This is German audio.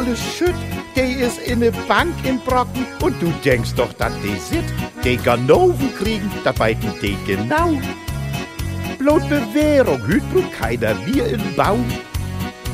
Schütt, die ist in ne Bank in Brocken und du denkst doch, dass die sit. Die Ganoven kriegen, da weiten die genau. Bloß Bewährung, hüt keiner wir im Baum.